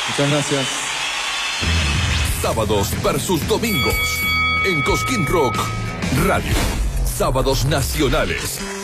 Muchas gracias. Sábados versus domingos en Cosquín Rock Radio. Sábados nacionales.